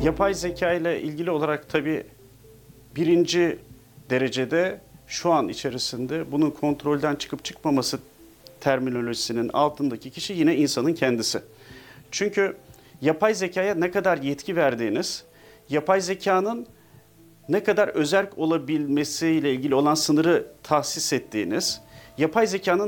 Yapay zeka ile ilgili olarak tabii birinci derecede şu an içerisinde bunun kontrolden çıkıp çıkmaması terminolojisinin altındaki kişi yine insanın kendisi. Çünkü yapay zekaya ne kadar yetki verdiğiniz, yapay zekanın ne kadar özerk olabilmesiyle ilgili olan sınırı tahsis ettiğiniz, yapay zekanın